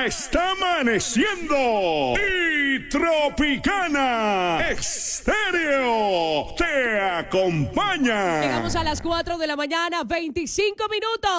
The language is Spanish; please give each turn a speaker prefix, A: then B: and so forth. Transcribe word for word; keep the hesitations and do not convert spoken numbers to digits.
A: está amaneciendo y Tropicana Estéreo te acompaña.
B: Llegamos a las cuatro de la mañana, veinticinco minutos.